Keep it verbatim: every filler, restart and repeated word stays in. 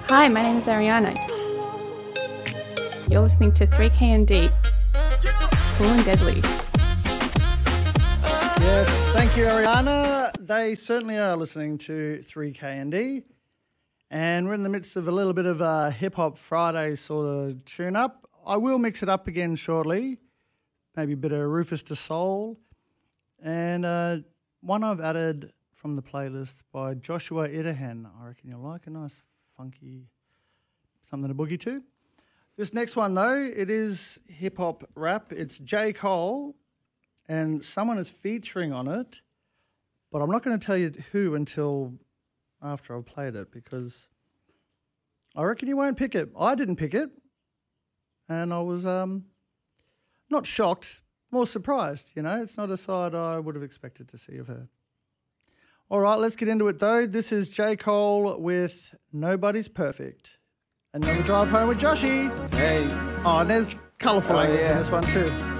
Hi, my name is Ariana. You're listening to three K N D, Cool and Deadly. Yes, thank you, Ariana. They certainly are listening to three K N D. And we're in the midst of a little bit of a hip-hop Friday sort of tune-up. I will mix it up again shortly. Maybe a bit of Rufus Du Sol. And uh, one I've added from the playlist by Joshua Idahan. I reckon you'll like a nice, funky, something to boogie to. This next one, though, it is hip-hop rap. It's J. Cole, and someone is featuring on it, but I'm not going to tell you who until after I've played it because I reckon you won't pick it. I didn't pick it, and I was um, not shocked, more surprised, you know. It's not a side I would have expected to see of her. All right, let's get into it, though. This is J. Cole with Nobody's Perfect. And then we drive home with Joshy. Hey. Oh, and there's colourful Oh, language yeah. in this one too.